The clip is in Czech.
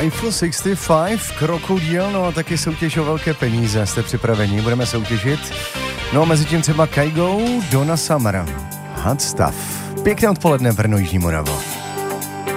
Eiffel 65, Krokodil, no a taky soutěž o velké peníze. Jste připraveni? Budeme soutěžit. No a mezi tím třeba Kygo, Donna Summer, Hot Stuff. Pěkné odpoledne, Brno, Jižní Moravo.